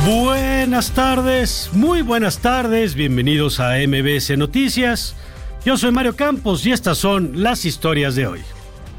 Buenas tardes, muy buenas tardes, bienvenidos a MBS Noticias. Yo soy Mario Campos y estas son las historias de hoy.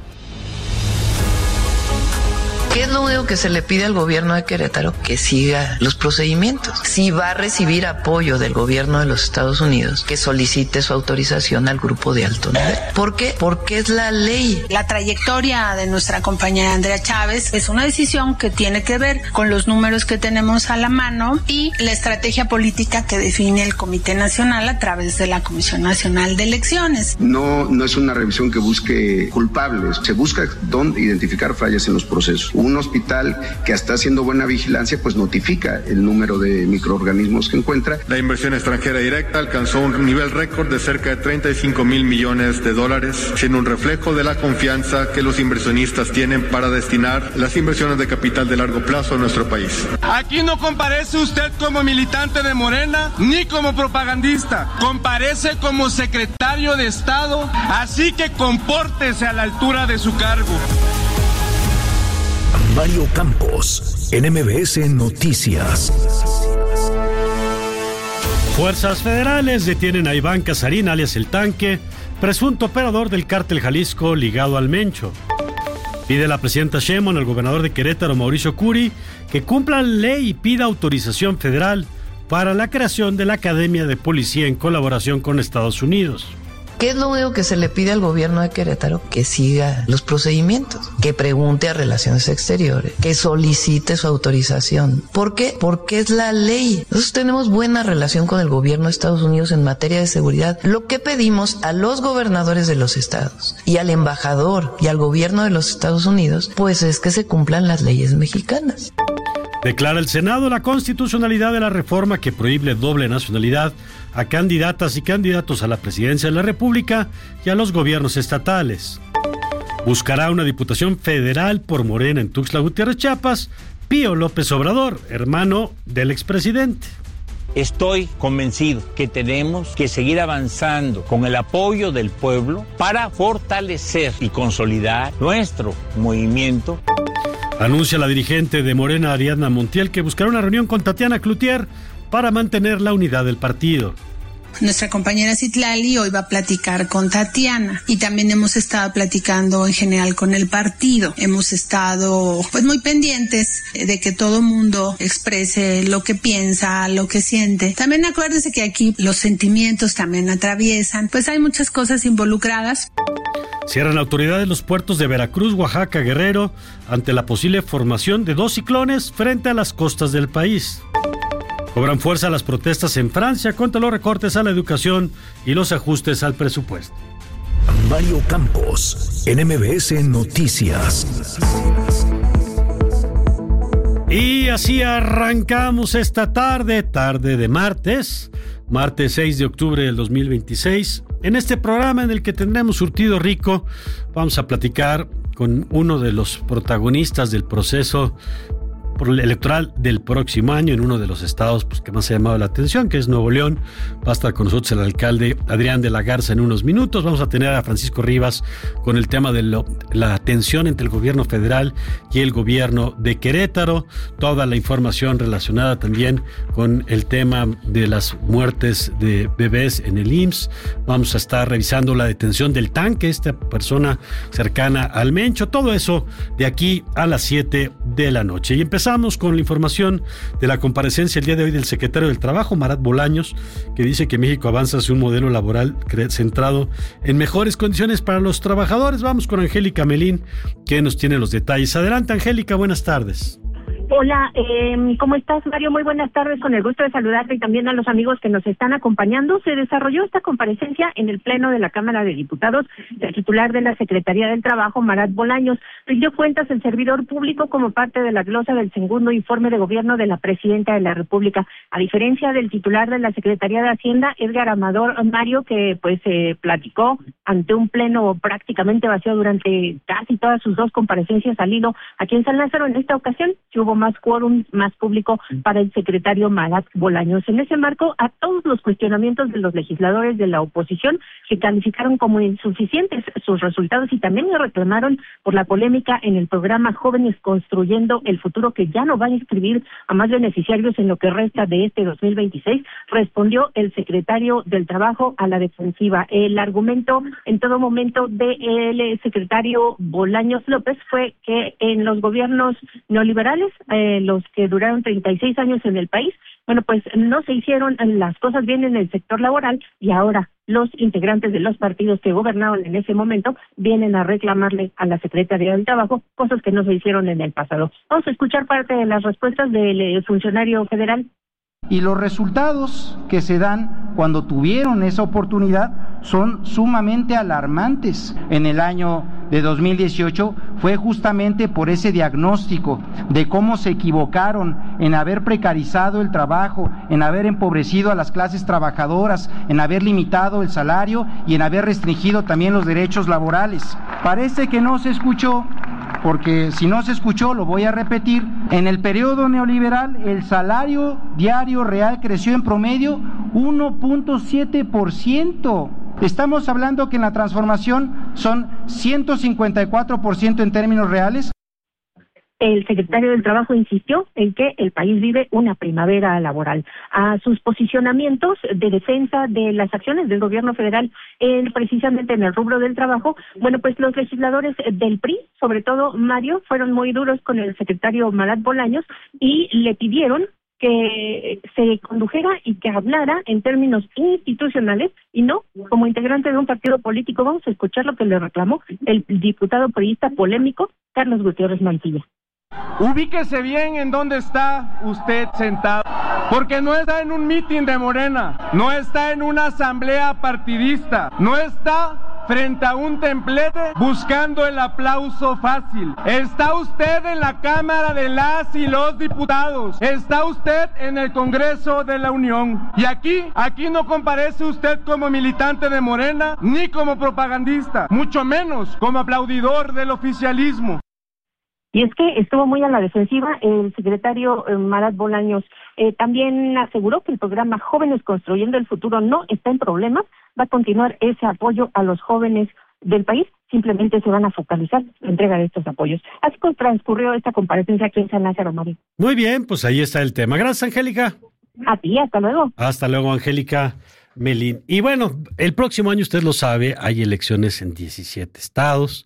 ¿Qué es lo único que se le pide al gobierno de Querétaro? Que siga los procedimientos. Si va a recibir apoyo del gobierno de los Estados Unidos, que solicite su autorización al grupo de alto nivel. ¿Por qué? Porque es la ley. La trayectoria de nuestra compañera Andrea Chávez es una decisión que tiene que ver con los números que tenemos a la mano y la estrategia política que define el Comité Nacional a través de la Comisión Nacional de Elecciones. No es una revisión que busque culpables, se busca dónde identificar fallas en los procesos. Un hospital que está haciendo buena vigilancia, pues notifica el número de microorganismos que encuentra. La inversión extranjera directa alcanzó un nivel récord de cerca de 35,000 millones de dólares, siendo un reflejo de la confianza que los inversionistas tienen para destinar las inversiones de capital de largo plazo a nuestro país. Aquí no comparece usted como militante de Morena ni como propagandista, comparece como secretario de Estado, así que compórtese a la altura de su cargo. Mario Campos, en MBS Noticias. Fuerzas federales detienen a Iván Casarín, alias El Tanque, presunto operador del cártel Jalisco ligado al Mencho. Pide la presidenta Sheinbaum al gobernador de Querétaro, Mauricio Curi, que cumpla la ley y pida autorización federal para la creación de la Academia de Policía en colaboración con Estados Unidos. ¿Qué es lo único que se le pide al gobierno de Querétaro? Que siga los procedimientos, que pregunte a Relaciones Exteriores, que solicite su autorización. ¿Por qué? Porque es la ley. Nosotros tenemos buena relación con el gobierno de Estados Unidos en materia de seguridad. Lo que pedimos a los gobernadores de los estados y al embajador y al gobierno de los Estados Unidos, pues es que se cumplan las leyes mexicanas. Declara el Senado la constitucionalidad de la reforma que prohíbe doble nacionalidad a candidatas y candidatos a la presidencia de la República y a los gobiernos estatales. Buscará una diputación federal por Morena en Tuxtla Gutiérrez, Chiapas, Pío López Obrador, hermano del expresidente. Estoy convencido que tenemos que seguir avanzando con el apoyo del pueblo para fortalecer y consolidar nuestro movimiento. Anuncia la dirigente de Morena, Ariadna Montiel, que buscará una reunión con Tatiana Cloutier para mantener la unidad del partido. Nuestra compañera Citlali hoy va a platicar con Tatiana y también hemos estado platicando en general con el partido. Hemos estado muy pendientes de que todo mundo exprese lo que piensa, lo que siente. También acuérdense que aquí los sentimientos también atraviesan, pues hay muchas cosas involucradas. Cierran autoridades los puertos de Veracruz, Oaxaca, Guerrero, ante la posible formación de dos ciclones frente a las costas del país. Cobran fuerza las protestas en Francia contra los recortes a la educación y los ajustes al presupuesto. Mario Campos, en MBS Noticias. Y así arrancamos esta tarde de martes 6 de octubre del 2026. En este programa en el que tendremos surtido rico, vamos a platicar con uno de los protagonistas del proceso electoral del próximo año en uno de los estados que más ha llamado la atención, que es Nuevo León. Va a estar con nosotros el alcalde Adrián de la Garza en unos minutos. Vamos a tener a Francisco Rivas con el tema de la tensión entre el gobierno federal y el gobierno de Querétaro. Toda la información relacionada también con el tema de las muertes de bebés en el IMSS. Vamos a estar revisando la detención del Tanque, esta persona cercana al Mencho. Todo eso de aquí a las 7 de la noche. Y empezamos con la información de la comparecencia el día de hoy del secretario del Trabajo, Marat Bolaños, que dice que México avanza hacia un modelo laboral centrado en mejores condiciones para los trabajadores. Vamos con Angélica Melín, que nos tiene los detalles. Adelante, Angélica, buenas tardes. Hola, ¿cómo estás, Mario? Muy buenas tardes, con el gusto de saludarte y también a los amigos que nos están acompañando. Se desarrolló esta comparecencia en el Pleno de la Cámara de Diputados. El titular de la Secretaría del Trabajo, Marat Bolaños, rindió cuentas el servidor público como parte de la glosa del segundo informe de gobierno de la Presidenta de la República. A diferencia del titular de la Secretaría de Hacienda, Edgar Amador, Mario, que platicó ante un pleno prácticamente vacío durante casi todas sus dos comparecencias al hilo aquí en San Lázaro. En esta ocasión sí hubo más quórum, más público para el secretario Marat Bolaños. En ese marco, a todos los cuestionamientos de los legisladores de la oposición, que calificaron como insuficientes sus resultados y también le reclamaron por la polémica en el programa Jóvenes Construyendo el Futuro, que ya no va a inscribir a más beneficiarios en lo que resta de este 2026, respondió el secretario del Trabajo a la defensiva. El argumento en todo momento del secretario Bolaños López fue que en los gobiernos neoliberales, los que duraron 36 años en el país, bueno, pues no se hicieron las cosas bien en el sector laboral y ahora los integrantes de los partidos que gobernaron en ese momento vienen a reclamarle a la Secretaría del Trabajo cosas que no se hicieron en el pasado. Vamos a escuchar parte de las respuestas del funcionario federal. Y los resultados que se dan cuando tuvieron esa oportunidad son sumamente alarmantes. En el año de 2018 fue justamente por ese diagnóstico de cómo se equivocaron en haber precarizado el trabajo, en haber empobrecido a las clases trabajadoras, en haber limitado el salario y en haber restringido también los derechos laborales. Parece que no se escuchó, porque si no se escuchó, lo voy a repetir. En el periodo neoliberal, el salario diario real creció en promedio 1.7%. Estamos hablando que en la transformación son 154% en términos reales. El secretario del Trabajo insistió en que el país vive una primavera laboral. A sus posicionamientos de defensa de las acciones del gobierno federal, precisamente en el rubro del trabajo, bueno, pues los legisladores del PRI, sobre todo Mario, fueron muy duros con el secretario Marat Bolaños y le pidieron que se condujera y que hablara en términos institucionales y no como integrante de un partido político. Vamos a escuchar lo que le reclamó el diputado priista polémico Carlos Gutiérrez Mantilla. Ubíquese bien en dónde está usted sentado, porque no está en un mitin de Morena, no está en una asamblea partidista, no está frente a un templete buscando el aplauso fácil. Está usted en la Cámara de las y los Diputados, está usted en el Congreso de la Unión, y aquí no comparece usted como militante de Morena, ni como propagandista, mucho menos como aplaudidor del oficialismo. Y es que estuvo muy a la defensiva el secretario Marat Bolaños. También aseguró que el programa Jóvenes Construyendo el Futuro no está en problemas, va a continuar ese apoyo a los jóvenes del país, simplemente se van a focalizar en la entrega de estos apoyos. Así transcurrió esta comparecencia aquí en San Lázaro, María. Muy bien, pues ahí está el tema. Gracias, Angélica. A ti, hasta luego. Hasta luego, Angélica Melín. Y bueno, el próximo año, usted lo sabe, hay elecciones en 17 estados.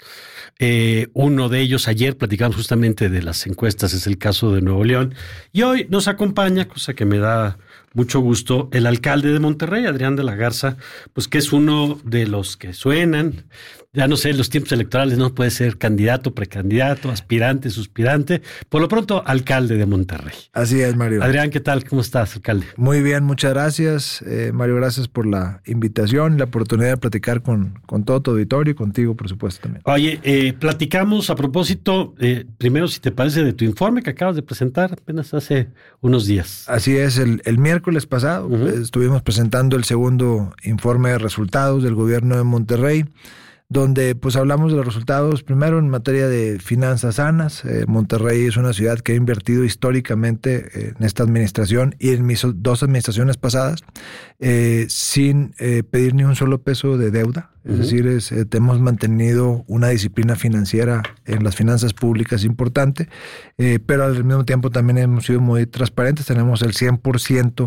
Uno de ellos, ayer platicamos justamente de las encuestas, es el caso de Nuevo León. Y hoy nos acompaña, cosa que me da mucho gusto, el alcalde de Monterrey, Adrián de la Garza, pues que es uno de los que suenan. Ya no sé, en los tiempos electorales no puede ser candidato, precandidato, aspirante, suspirante. Por lo pronto, alcalde de Monterrey. Así es, Mario. Adrián, ¿qué tal? ¿Cómo estás, alcalde? Muy bien, muchas gracias. Mario, gracias por la invitación y la oportunidad de platicar con todo tu auditorio y contigo, por supuesto, también. Oye, platicamos a propósito, primero, si te parece, de tu informe que acabas de presentar apenas hace unos días. Así es, el miércoles pasado estuvimos presentando el segundo informe de resultados del gobierno de Monterrey, donde pues hablamos de los resultados primero en materia de finanzas sanas. Monterrey es una ciudad que ha invertido históricamente en esta administración y en mis dos administraciones pasadas sin pedir ni un solo peso de deuda. Es decir, hemos mantenido una disciplina financiera en las finanzas públicas importante, pero al mismo tiempo también hemos sido muy transparentes. Tenemos el 100%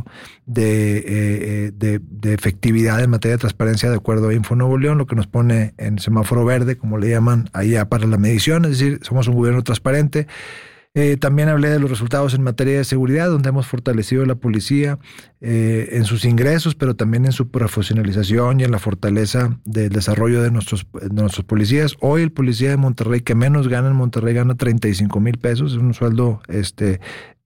de efectividad en materia de transparencia de acuerdo a Info Nuevo León, lo que nos pone en semáforo verde, como le llaman allá para la medición. Es decir, somos un gobierno transparente. También hablé de los resultados en materia de seguridad, donde hemos fortalecido la policía en sus ingresos, pero también en su profesionalización y en la fortaleza del desarrollo de nuestros policías. Hoy el policía de Monterrey que menos gana en Monterrey gana 35,000 pesos, es un sueldo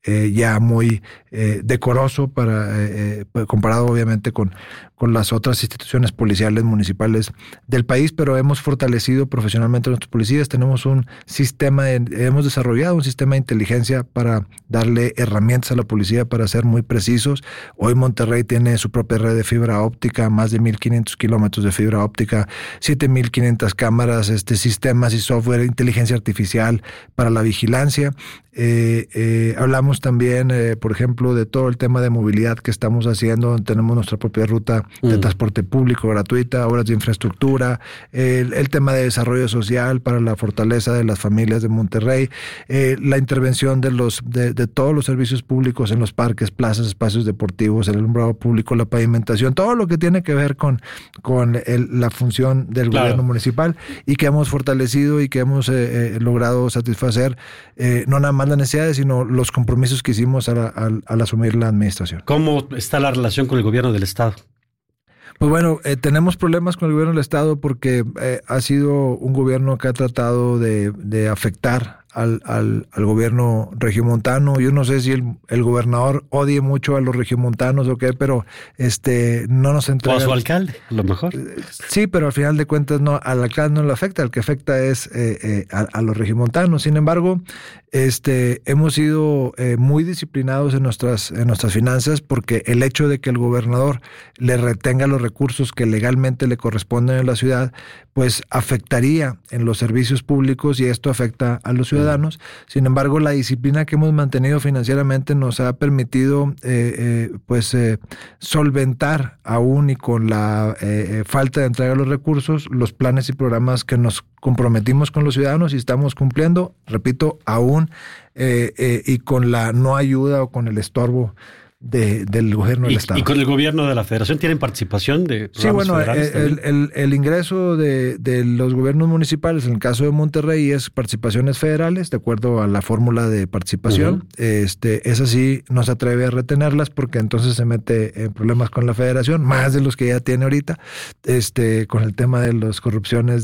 ya muy decoroso comparado obviamente con las otras instituciones policiales municipales del país, pero hemos fortalecido profesionalmente a nuestros policías. Tenemos hemos desarrollado un sistema de inteligencia para darle herramientas a la policía para ser muy precisos. Hoy Monterrey tiene su propia red de fibra óptica, más de 1,500 kilómetros de fibra óptica, 7,500 cámaras, sistemas y software, inteligencia artificial para la vigilancia. Hablamos también, por ejemplo, de todo el tema de movilidad que estamos haciendo. Tenemos nuestra propia ruta de transporte público gratuita, obras de infraestructura, el tema de desarrollo social para la fortaleza de las familias de Monterrey, la intervención de todos los servicios públicos en los parques, plazas, espacios deportivos, el alumbrado público, la pavimentación, todo lo que tiene que ver con la función del gobierno municipal, y que hemos fortalecido y que hemos logrado satisfacer no nada más las necesidades, sino los compromisos que hicimos al asumir la administración. ¿Cómo está la relación con el gobierno del estado? Pues bueno, tenemos problemas con el gobierno del estado porque ha sido un gobierno que ha tratado de afectar al gobierno regiomontano. Yo no sé si el gobernador odie mucho a los regiomontanos o qué, pero no nos entrega. O a su alcalde, a lo mejor. Sí, pero al final de cuentas al alcalde no le afecta, el que afecta es a los regiomontanos. Sin embargo, hemos sido muy disciplinados en nuestras finanzas, porque el hecho de que el gobernador le retenga los recursos que legalmente le corresponden en la ciudad, pues afectaría en los servicios públicos, y esto afecta a los ciudadanos. Sin embargo, la disciplina que hemos mantenido financieramente nos ha permitido solventar, aún y con la falta de entrega de los recursos, los planes y programas que nos comprometimos con los ciudadanos, y estamos cumpliendo, repito, aún y con la no ayuda o con el estorbo del gobierno del estado. ¿Y con el gobierno de la federación tienen participación de programas federales? El ingreso de los gobiernos municipales, en el caso de Monterrey, es participaciones federales, de acuerdo a la fórmula de participación. Esa sí no se atreve a retenerlas, porque entonces se mete en problemas con la federación, más de los que ya tiene ahorita, con el tema de las corrupciones,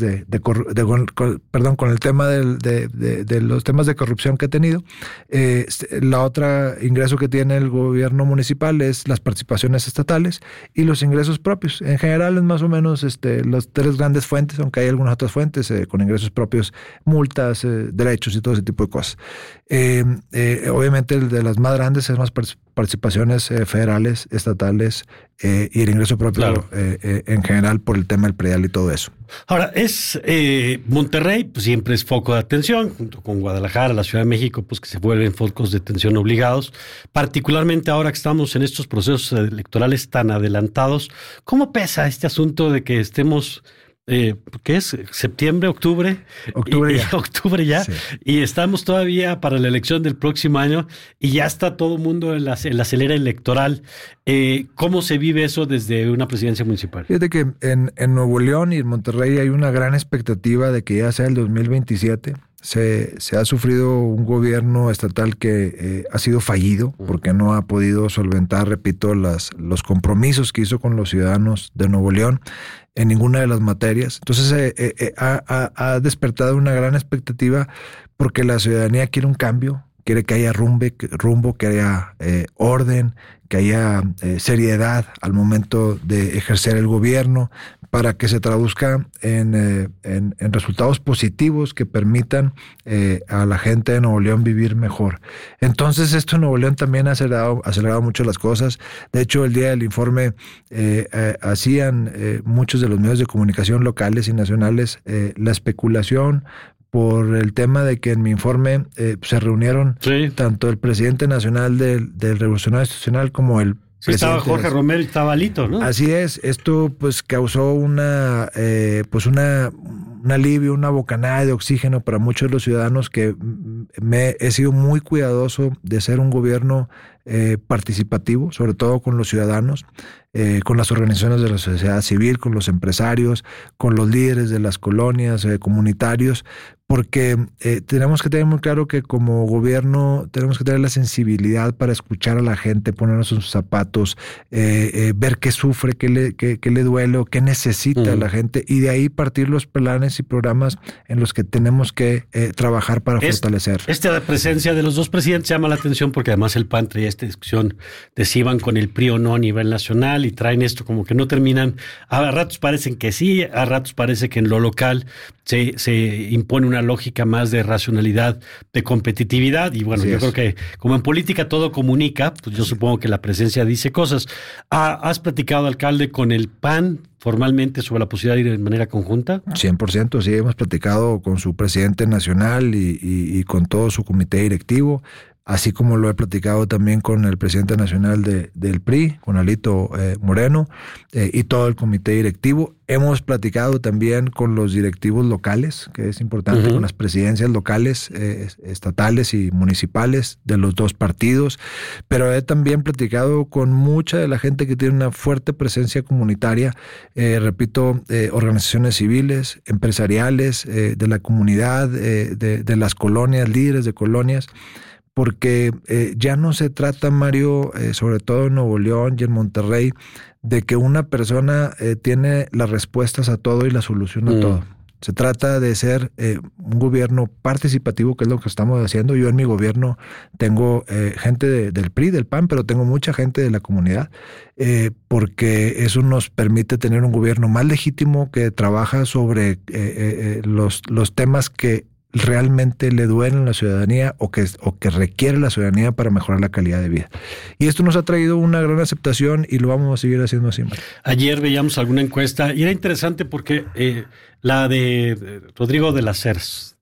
con el tema de los temas de corrupción que ha tenido. La otra ingreso que tiene el gobierno municipal es las participaciones estatales y los ingresos propios. En general es más o menos las tres grandes fuentes, aunque hay algunas otras fuentes con ingresos propios, multas, derechos y todo ese tipo de cosas. Obviamente el de las más grandes es más participaciones federales, estatales y el ingreso propio en general por el tema del predial y todo eso. Ahora, Monterrey pues siempre es foco de atención, junto con Guadalajara, la Ciudad de México, pues que se vuelven focos de atención obligados, particularmente ahora que estamos en estos procesos electorales tan adelantados. ¿Cómo pesa este asunto de que estemos, qué es, septiembre, octubre? Octubre ya, sí. Y estamos todavía para la elección del próximo año y ya está todo el mundo en la acelera electoral? ¿Cómo se vive eso desde una presidencia municipal? Fíjate que en Nuevo León y en Monterrey hay una gran expectativa de que ya sea el 2027. Se ha sufrido un gobierno estatal que ha sido fallido porque no ha podido solventar, repito, los compromisos que hizo con los ciudadanos de Nuevo León en ninguna de las materias. Entonces ha despertado una gran expectativa porque la ciudadanía quiere un cambio, quiere que haya rumbo, que haya orden, que haya seriedad al momento de ejercer el gobierno, para que se traduzca en resultados positivos que permitan a la gente de Nuevo León vivir mejor. Entonces esto en Nuevo León también ha acelerado mucho las cosas. De hecho, el día del informe hacían muchos de los medios de comunicación locales y nacionales la especulación por el tema de que en mi informe se reunieron tanto el presidente nacional del Revolucionario Institucional como el estaba Jorge Romero y estaba Alito, ¿no? Así es. Esto pues causó un alivio, una bocanada de oxígeno para muchos de los ciudadanos, que he sido muy cuidadoso de ser un gobierno participativo, sobre todo con los ciudadanos, con las organizaciones de la sociedad civil, con los empresarios, con los líderes de las colonias, comunitarios, porque tenemos que tener muy claro que como gobierno tenemos que tener la sensibilidad para escuchar a la gente, ponernos en sus zapatos, ver qué sufre, qué le duele, qué necesita la gente, y de ahí partir los planes acciones y programas en los que tenemos que trabajar para fortalecer. Esta presencia de los dos presidentes llama la atención porque además el PAN traía esta discusión de si iban con el PRI o no a nivel nacional y traen esto como que no terminan. A ratos parecen que sí, a ratos parece que en lo local se impone una lógica más de racionalidad, de competitividad y bueno, yo creo que como en política todo comunica, pues yo supongo que la presencia dice cosas. ¿Has platicado, alcalde, con el PAN formalmente sobre la posibilidad de ir de manera conjunta? 100%, sí, hemos platicado con su presidente nacional y con todo su comité directivo, así como lo he platicado también con el presidente nacional del PRI, con Alito Moreno, y todo el comité directivo. Hemos platicado también con los directivos locales, que es importante, con las presidencias locales, estatales y municipales de los dos partidos, pero he también platicado con mucha de la gente que tiene una fuerte presencia comunitaria, organizaciones civiles, empresariales, de la comunidad, de las colonias, líderes de colonias, porque ya no se trata, Mario, sobre todo en Nuevo León y en Monterrey, de que una persona tiene las respuestas a todo y la solución a todo. Se trata de ser un gobierno participativo, que es lo que estamos haciendo. Yo en mi gobierno tengo gente del PRI, del PAN, pero tengo mucha gente de la comunidad, porque eso nos permite tener un gobierno más legítimo que trabaja sobre los temas que realmente le duelen a la ciudadanía o que requiere la ciudadanía para mejorar la calidad de vida. Y esto nos ha traído una gran aceptación y lo vamos a seguir haciendo así. Ayer veíamos alguna encuesta y era interesante porque la de Rodrigo de las Heras,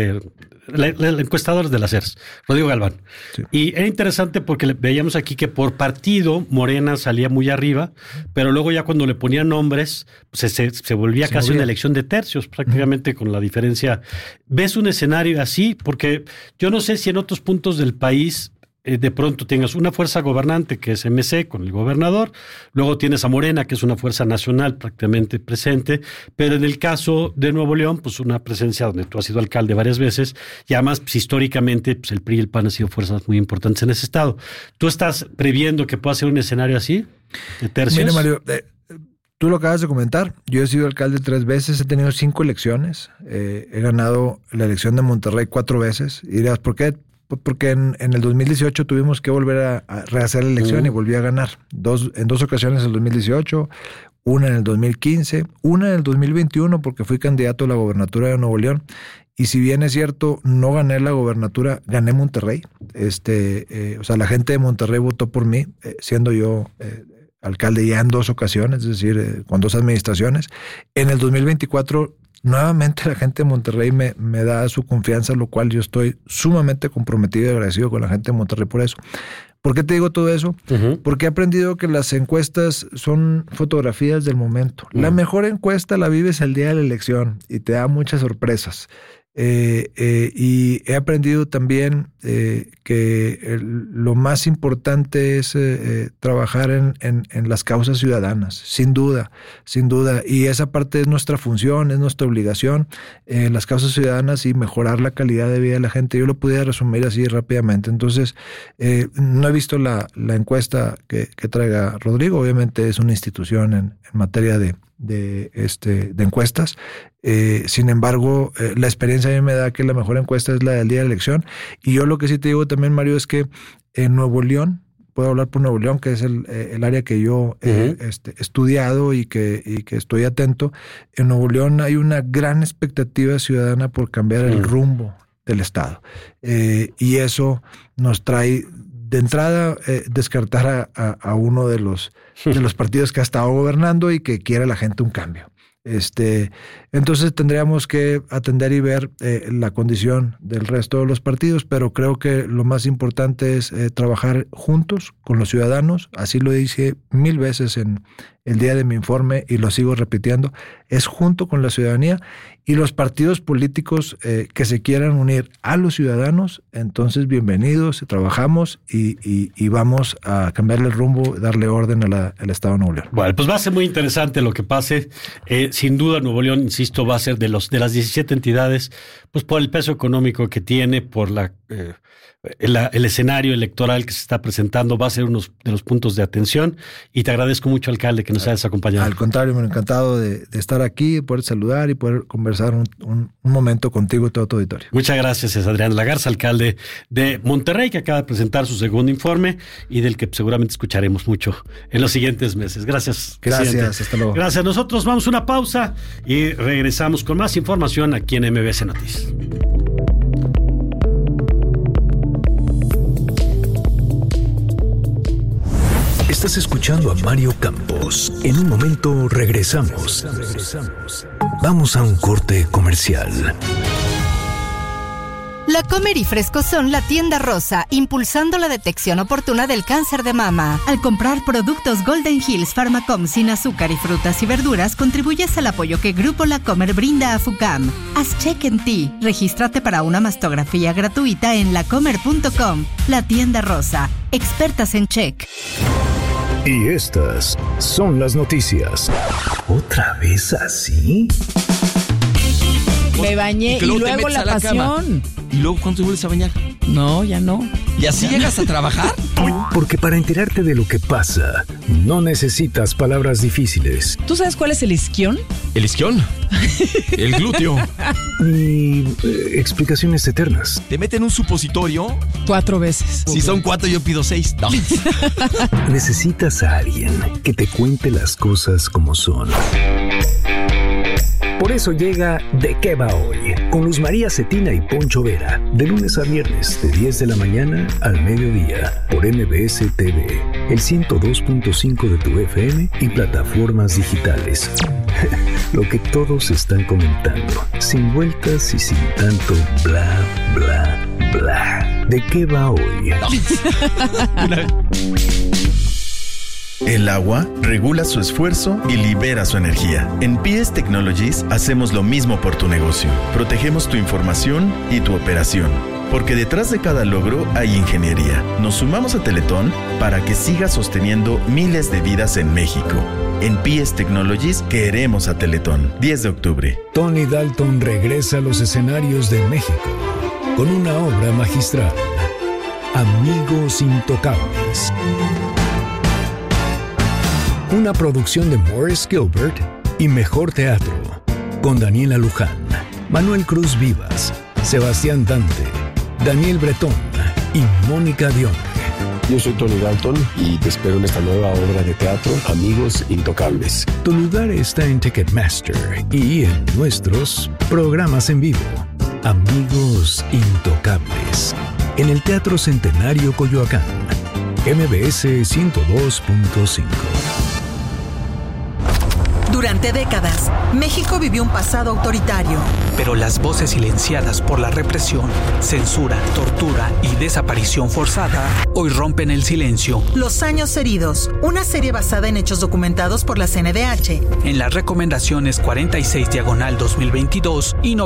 el encuestador de las Heras, Rodrigo Galván. Sí. Y era interesante porque veíamos aquí que por partido Morena salía muy arriba, pero luego ya cuando le ponían nombres, pues se volvía casi una elección de tercios, prácticamente con la diferencia. ¿Ves un escenario así? Porque yo no sé si en otros puntos del país de pronto tengas una fuerza gobernante que es MC con el gobernador, luego tienes a Morena, que es una fuerza nacional prácticamente presente, pero en el caso de Nuevo León, pues una presencia donde tú has sido alcalde varias veces, y además pues, históricamente pues, el PRI y el PAN han sido fuerzas muy importantes en ese estado. ¿Tú estás previendo que pueda ser un escenario así, de tercios? Mira, Mario, tú lo acabas de comentar, yo he sido alcalde 3 veces, he tenido 5 elecciones, he ganado la elección de Monterrey 4 veces, y dirás, ¿por qué? Porque en el 2018 tuvimos que volver a rehacer la elección y volví a ganar. En 2 ocasiones en el 2018, una en el 2015, una en el 2021 porque fui candidato a la gobernatura de Nuevo León. Y si bien es cierto, no gané la gobernatura, gané Monterrey. O sea, la gente de Monterrey votó por mí, siendo yo alcalde ya en 2 ocasiones, es decir, con 2 administraciones. En el 2024... nuevamente la gente de Monterrey me da su confianza, lo cual yo estoy sumamente comprometido y agradecido con la gente de Monterrey por eso. ¿Por qué te digo todo eso? Porque he aprendido que las encuestas son fotografías del momento. La mejor encuesta la vives el día de la elección y te da muchas sorpresas. Y he aprendido también que lo más importante es trabajar en las causas ciudadanas, sin duda, y esa parte es nuestra función, es nuestra obligación, las causas ciudadanas y mejorar la calidad de vida de la gente. Yo lo pudiera resumir así rápidamente. Entonces, no he visto la encuesta que traiga Rodrigo, obviamente es una institución en materia de encuestas. Sin embargo, la experiencia a mí me da que la mejor encuesta es la del día de la elección. Y yo lo que sí te digo también, Mario, es que en Nuevo León, puedo hablar por Nuevo León, que es el área que yo he estudiado y que estoy atento. En Nuevo León hay una gran expectativa ciudadana por cambiar el rumbo del Estado. Y eso nos trae de entrada descartar a uno de los partidos que ha estado gobernando y que quiere la gente un cambio. Entonces tendríamos que atender y ver la condición del resto de los partidos, pero creo que lo más importante es trabajar juntos con los ciudadanos. Así lo dije 1000 veces en el día de mi informe y lo sigo repitiendo. Es junto con la ciudadanía y los partidos políticos que se quieran unir a los ciudadanos. Entonces, bienvenidos, trabajamos y vamos a cambiarle el rumbo, darle orden al Estado de Nuevo León. Bueno, pues va a ser muy interesante lo que pase. Sin duda, Nuevo León, insisto, va a ser de las 17 entidades, pues por el peso económico que tiene, por la el escenario electoral que se está presentando va a ser uno de los puntos de atención, y te agradezco mucho, alcalde, que nos hayas acompañado. Al contrario, me ha encantado de estar aquí, poder saludar y poder conversar un momento contigo y todo tu auditorio. Muchas gracias, es Adrián Lagarza, alcalde de Monterrey, que acaba de presentar su segundo informe y del que seguramente escucharemos mucho en los siguientes meses. Gracias, presidente. Hasta luego. Gracias. Nosotros vamos a una pausa y regresamos con más información aquí en MBS Noticias. Estás escuchando a Mario Campos. En un momento regresamos. Vamos a un corte comercial. La Comer y Fresco son la tienda rosa, impulsando la detección oportuna del cáncer de mama. Al comprar productos Golden Hills Pharmacom sin azúcar y frutas y verduras, contribuyes al apoyo que Grupo La Comer brinda a FUCAM. Haz check en ti. Regístrate para una mastografía gratuita en lacomer.com. La tienda rosa. Expertas en check. Y estas son las noticias. ¿Otra vez así? Me bañé y luego la pasión. ¿Y luego cuándo te vuelves a bañar? No, ya no. ¿Y así llegas a trabajar? Porque para enterarte de lo que pasa, no necesitas palabras difíciles. ¿Tú sabes cuál es el isquión? ¿El isquión? El glúteo. Ni explicaciones eternas. ¿Te meten un supositorio? 4 veces. Si son 4, yo pido 6. No. Necesitas a alguien que te cuente las cosas como son. Por eso llega ¿De qué va hoy? Con Luz María Cetina y Poncho Vera, de lunes a viernes, de 10 de la mañana al mediodía, por MBS TV, el 102.5 de tu FM y plataformas digitales. Lo que todos están comentando, sin vueltas y sin tanto bla, bla, bla. ¿De qué va hoy? El agua regula su esfuerzo y libera su energía. En PS Technologies hacemos lo mismo por tu negocio. Protegemos tu información y tu operación. Porque detrás de cada logro hay ingeniería. Nos sumamos a Teletón para que siga sosteniendo miles de vidas en México. En PS Technologies queremos a Teletón. 10 de octubre. Tony Dalton regresa a los escenarios de México con una obra magistral. Amigos Intocables. Una producción de Morris Gilbert y Mejor Teatro, con Daniela Luján, Manuel Cruz Vivas, Sebastián Dante, Daniel Bretón y Mónica Dionne. Yo soy Tony Dalton y te espero en esta nueva obra de teatro, Amigos Intocables. Tu lugar está en Ticketmaster y en nuestros programas en vivo. Amigos Intocables, en el Teatro Centenario Coyoacán, MBS 102.5. Durante décadas, México vivió un pasado autoritario. Pero las voces silenciadas por la represión, censura, tortura y desaparición forzada hoy rompen el silencio. Los años heridos, una serie basada en hechos documentados por la CNDH. En las recomendaciones 46/2022 y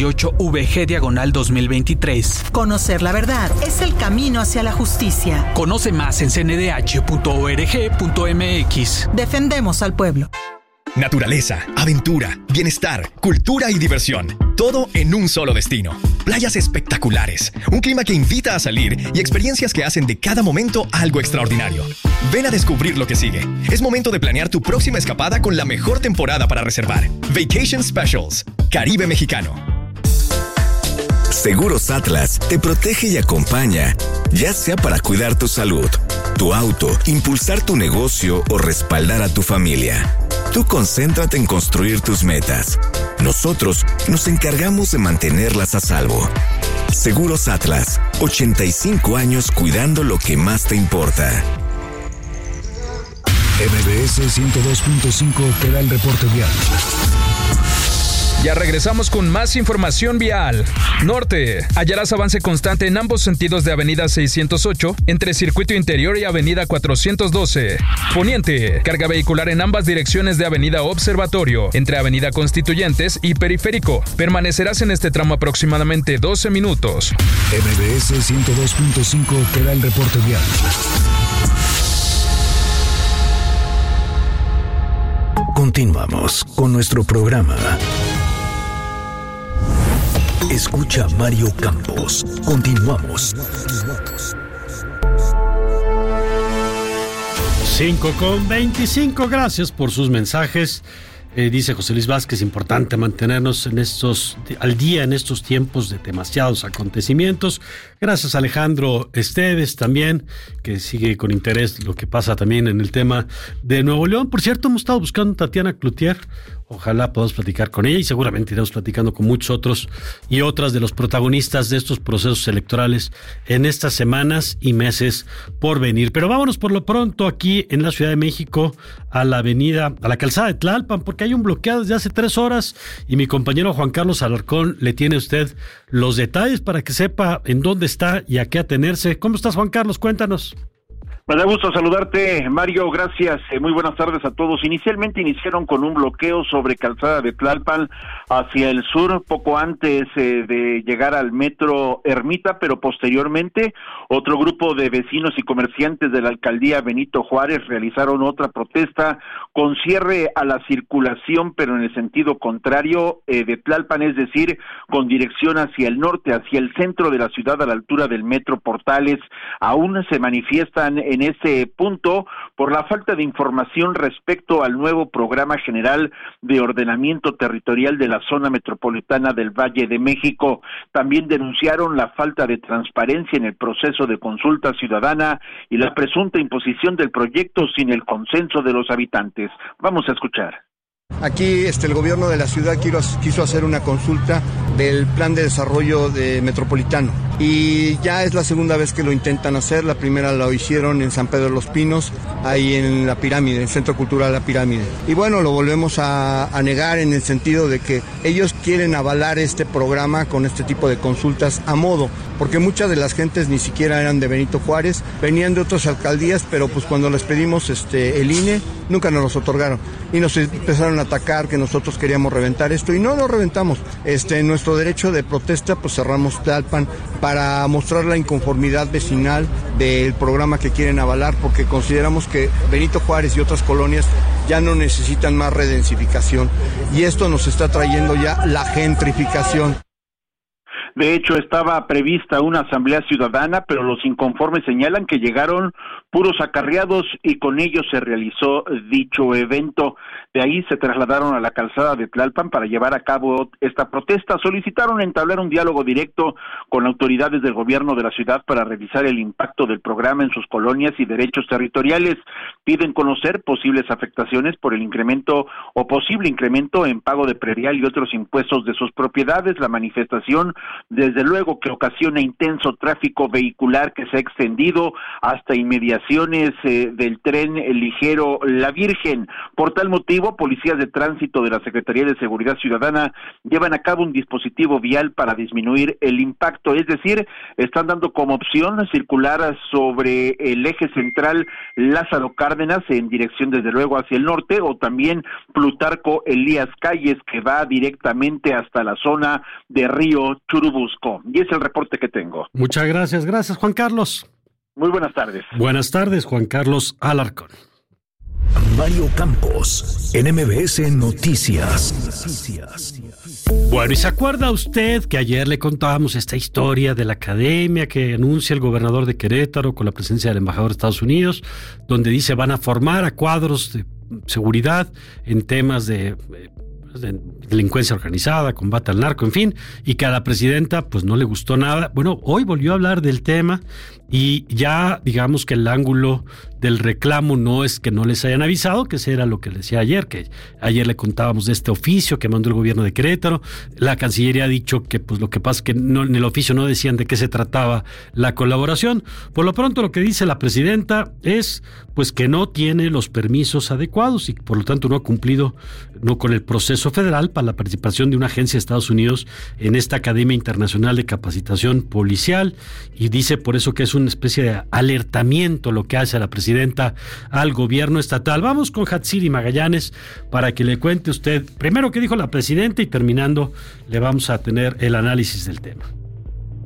98VG/2023. Conocer la verdad es el camino hacia la justicia. Conoce más en cndh.org.mx. Defendemos al pueblo. Naturaleza, aventura, bienestar, cultura y diversión. Todo en un solo destino. Playas espectaculares, un clima que invita a salir y experiencias que hacen de cada momento algo extraordinario. Ven a descubrir lo que sigue. Es momento de planear tu próxima escapada con la mejor temporada para reservar. Vacation Specials, Caribe Mexicano. Seguros Atlas te protege y acompaña, ya sea para cuidar tu salud, tu auto, impulsar tu negocio o respaldar a tu familia. Tú concéntrate en construir tus metas. Nosotros nos encargamos de mantenerlas a salvo. Seguros Atlas, 85 años cuidando lo que más te importa. MBS 102.5 te da el reporte vial. Ya regresamos con más información vial. Norte, hallarás avance constante en ambos sentidos de Avenida 608, entre Circuito Interior y Avenida 412. Poniente, carga vehicular en ambas direcciones de Avenida Observatorio, entre Avenida Constituyentes y Periférico. Permanecerás en este tramo aproximadamente 12 minutos. MBS 102.5 te da el reporte vial. Continuamos con nuestro programa. Escucha a Mario Campos. Continuamos. 5:25, gracias por sus mensajes. Dice José Luis Vázquez, importante mantenernos al día en estos tiempos de demasiados acontecimientos. Gracias Alejandro Esteves también, que sigue con interés lo que pasa también en el tema de Nuevo León. Por cierto, hemos estado buscando a Tatiana Cloutier. Ojalá podamos platicar con ella y seguramente iremos platicando con muchos otros y otras de los protagonistas de estos procesos electorales en estas semanas y meses por venir. Pero vámonos por lo pronto aquí en la Ciudad de México a la calzada de Tlalpan, porque hay un bloqueo desde hace 3 horas y mi compañero Juan Carlos Alarcón le tiene a usted los detalles para que sepa en dónde está y a qué atenerse. ¿Cómo estás, Juan Carlos? Cuéntanos. Me da gusto saludarte, Mario, gracias. Muy buenas tardes a todos. Inicialmente iniciaron con un bloqueo sobre calzada de Tlalpan hacia el sur, poco antes de llegar al metro Ermita, pero posteriormente otro grupo de vecinos y comerciantes de la alcaldía Benito Juárez realizaron otra protesta con cierre a la circulación, pero en el sentido contrario de Tlalpan, es decir, con dirección hacia el norte, hacia el centro de la ciudad, a la altura del metro Portales. Aún se manifiestan en ese punto por la falta de información respecto al nuevo Programa General de Ordenamiento Territorial de la Zona Metropolitana del Valle de México. También denunciaron la falta de transparencia en el proceso de consulta ciudadana y la presunta imposición del proyecto sin el consenso de los habitantes. Vamos a escuchar. Aquí el gobierno de la ciudad quiso hacer una consulta del plan de desarrollo metropolitano y ya es la segunda vez que lo intentan hacer. La primera lo hicieron en San Pedro de los Pinos, ahí en la Pirámide, en el Centro Cultural La Pirámide. Y bueno, lo volvemos a negar en el sentido de que ellos quieren avalar este programa con este tipo de consultas a modo, porque muchas de las gentes ni siquiera eran de Benito Juárez, venían de otras alcaldías, pero pues cuando les pedimos el INE, nunca nos los otorgaron y nos empezaron a atacar que nosotros queríamos reventar esto y no lo reventamos. Nuestro derecho de protesta, pues cerramos Tlalpan para mostrar la inconformidad vecinal del programa que quieren avalar, porque consideramos que Benito Juárez y otras colonias ya no necesitan más redensificación y esto nos está trayendo ya la gentrificación. De hecho, estaba prevista una asamblea ciudadana, pero los inconformes señalan que llegaron puros acarreados y con ellos se realizó dicho evento. De ahí se trasladaron a la calzada de Tlalpan para llevar a cabo esta protesta. Solicitaron entablar un diálogo directo con autoridades del gobierno de la ciudad para revisar el impacto del programa en sus colonias y derechos territoriales. Piden conocer posibles afectaciones por el incremento o posible incremento en pago de predial y otros impuestos de sus propiedades. La manifestación, desde luego, que ocasiona intenso tráfico vehicular que se ha extendido hasta inmediaciones del tren ligero La Virgen. Por tal motivo, policías de tránsito de la Secretaría de Seguridad Ciudadana llevan a cabo un dispositivo vial para disminuir el impacto, es decir, están dando como opción circular sobre el eje central Lázaro Cárdenas en dirección desde luego hacia el norte, o también Plutarco Elías Calles, que va directamente hasta la zona de Río Churubusco. Y es el reporte que tengo. Muchas gracias. Gracias, Juan Carlos. Muy buenas tardes. Buenas tardes, Juan Carlos Alarcón. Mario Campos, en MBS Noticias. Bueno, ¿y se acuerda usted que ayer le contábamos esta historia de la academia que anuncia el gobernador de Querétaro con la presencia del embajador de Estados Unidos, donde dice van a formar a cuadros de seguridad en temas de delincuencia organizada, combate al narco, en fin, y que a la presidenta pues no le gustó nada? Bueno, hoy volvió a hablar del tema y ya digamos que el ángulo del reclamo no es que no les hayan avisado, que ese era lo que le decía ayer, que ayer le contábamos de este oficio que mandó el gobierno de Querétaro. La Cancillería ha dicho que pues lo que pasa es que no, en el oficio no decían de qué se trataba la colaboración. Por lo pronto lo que dice la presidenta es pues que no tiene los permisos adecuados y por lo tanto no ha cumplido con el proceso federal para la participación de una agencia de Estados Unidos en esta Academia Internacional de Capacitación Policial, y dice por eso que es una especie de alertamiento lo que hace la presidenta al gobierno estatal. Vamos con Hatsiri Magallanes para que le cuente usted primero qué dijo la presidenta y terminando le vamos a tener el análisis del tema.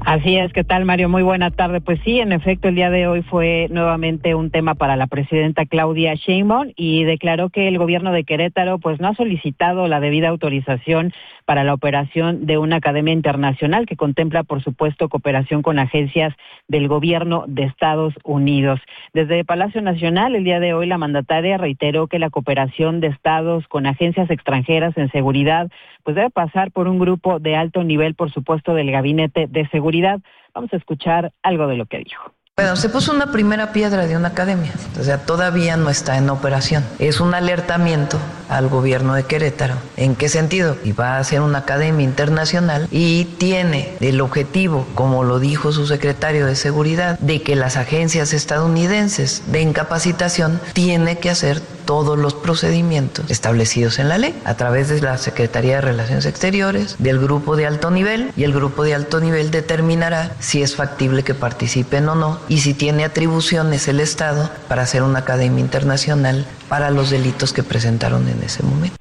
Así es, ¿qué tal, Mario? Muy buena tarde. Pues sí, en efecto, el día de hoy fue nuevamente un tema para la presidenta Claudia Sheinbaum y declaró que el gobierno de Querétaro pues no ha solicitado la debida autorización para la operación de una academia internacional que contempla, por supuesto, cooperación con agencias del gobierno de Estados Unidos. Desde Palacio Nacional, el día de hoy, la mandataria reiteró que la cooperación de estados con agencias extranjeras en seguridad pues debe pasar por un grupo de alto nivel, por supuesto, del Gabinete de Seguridad. Vamos a escuchar algo de lo que dijo. Bueno, se puso una primera piedra de una academia, o sea, todavía no está en operación. Es un alertamiento al gobierno de Querétaro. ¿En qué sentido? Y va a ser una academia internacional y tiene el objetivo, como lo dijo su secretario de Seguridad, de que las agencias estadounidenses den capacitación, tiene que hacer todos los procedimientos establecidos en la ley, a través de la Secretaría de Relaciones Exteriores, del grupo de alto nivel, y el grupo de alto nivel determinará si es factible que participen o no, y si tiene atribuciones el Estado para hacer una academia internacional para los delitos que presentaron en ese momento.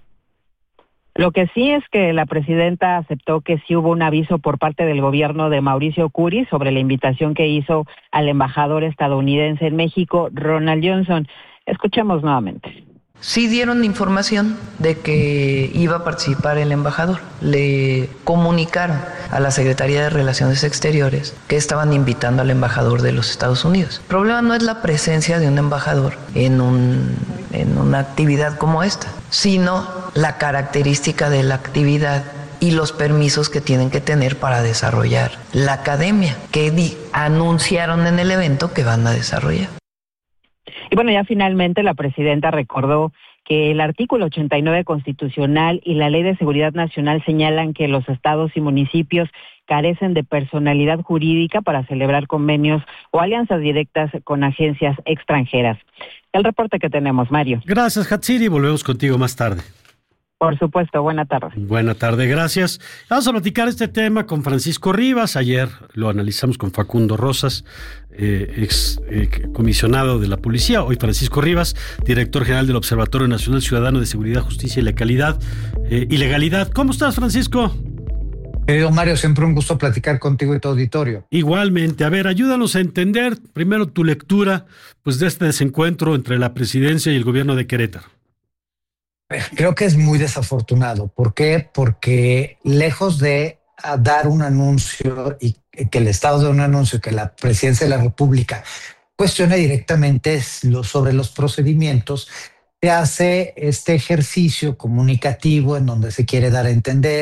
Lo que sí es que la presidenta aceptó que sí hubo un aviso por parte del gobierno de Mauricio Curi sobre la invitación que hizo al embajador estadounidense en México, Ronald Johnson. Escuchemos nuevamente. Sí dieron información de que iba a participar el embajador. Le comunicaron a la Secretaría de Relaciones Exteriores que estaban invitando al embajador de los Estados Unidos. El problema no es la presencia de un embajador en una actividad como esta, sino la característica de la actividad y los permisos que tienen que tener para desarrollar la academia, que anunciaron en el evento que van a desarrollar. Y bueno, ya finalmente la presidenta recordó que el artículo 89 constitucional y la Ley de Seguridad Nacional señalan que los estados y municipios carecen de personalidad jurídica para celebrar convenios o alianzas directas con agencias extranjeras. El reporte que tenemos, Mario. Gracias, Hatsiri. Volvemos contigo más tarde. Por supuesto, buena tarde. Buena tarde, gracias. Vamos a platicar este tema con Francisco Rivas. Ayer lo analizamos con Facundo Rosas, ex comisionado de la policía. Hoy Francisco Rivas, director general del Observatorio Nacional Ciudadano de Seguridad, Justicia y Legalidad. ¿Cómo estás, Francisco? Querido Mario, siempre un gusto platicar contigo y tu auditorio. Igualmente. A ver, ayúdanos a entender primero tu lectura pues, de este desencuentro entre la presidencia y el gobierno de Querétaro. Creo que es muy desafortunado. ¿Por qué? Porque lejos de dar un anuncio y que el Estado dé un anuncio, que la Presidencia de la República cuestione directamente sobre los procedimientos, se hace este ejercicio comunicativo en donde se quiere dar a entender